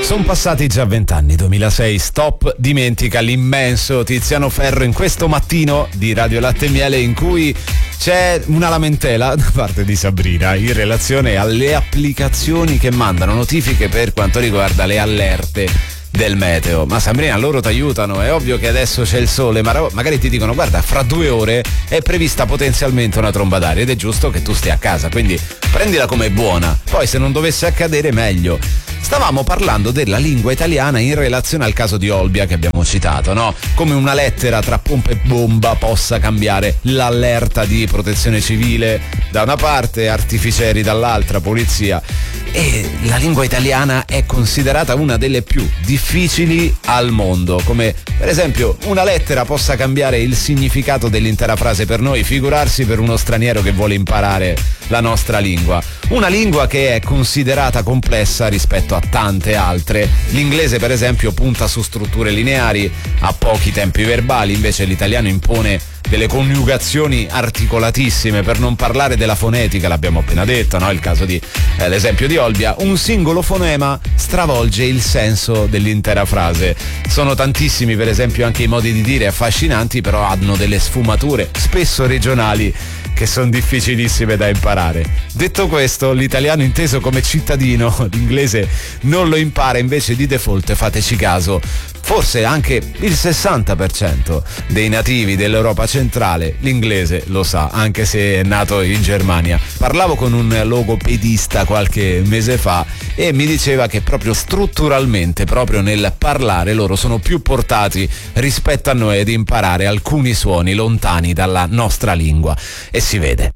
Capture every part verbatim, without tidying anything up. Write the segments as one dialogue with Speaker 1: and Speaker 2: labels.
Speaker 1: Sono passati già vent'anni, duemilasei, stop, dimentica l'immenso Tiziano Ferro in questo mattino di Radio Latte e Miele, in cui c'è una lamentela da parte di Sabrina in relazione alle applicazioni che mandano notifiche per quanto riguarda le allerte del meteo. Ma Sabrina, loro ti aiutano, è ovvio che adesso c'è il sole, ma magari ti dicono guarda, fra due ore è prevista potenzialmente una tromba d'aria ed è giusto che tu stia a casa, quindi prendila come buona, poi se non dovesse accadere meglio. Stavamo parlando della lingua italiana in relazione al caso di Olbia che abbiamo citato, no? Come una lettera tra pompa e bomba possa cambiare l'allerta di protezione civile da una parte, artificieri dall'altra, polizia. E la lingua italiana è considerata una delle più difficili al mondo, come per esempio una lettera possa cambiare il significato dell'intera frase per noi, figurarsi per uno straniero che vuole imparare la nostra lingua. Una lingua che è considerata complessa rispetto a tante altre. L'inglese per esempio punta su strutture lineari, ha pochi tempi verbali, invece l'italiano impone delle coniugazioni articolatissime, per non parlare della fonetica, l'abbiamo appena detto, no? Il caso di eh, l'esempio di Olbia, un singolo fonema stravolge il senso dell'intera frase. Sono tantissimi per esempio anche i modi di dire affascinanti, però hanno delle sfumature spesso regionali che sono difficilissime da imparare. Detto questo, l'italiano inteso come cittadino, l'inglese non lo impara invece di default, fateci caso. Forse anche il sessanta per cento dei nativi dell'Europa centrale l'inglese lo sa, anche se è nato in Germania. Parlavo con un logopedista qualche mese fa e mi diceva che proprio strutturalmente, proprio nel parlare, loro sono più portati rispetto a noi ad imparare alcuni suoni lontani dalla nostra lingua. E si vede.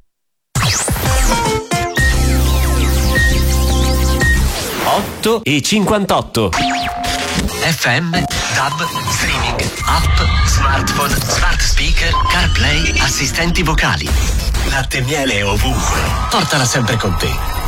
Speaker 2: otto e cinquantotto.
Speaker 3: F M, DAB, streaming, app, smartphone, smart speaker, CarPlay, assistenti vocali. Latte e Miele ovunque. Portala sempre con te.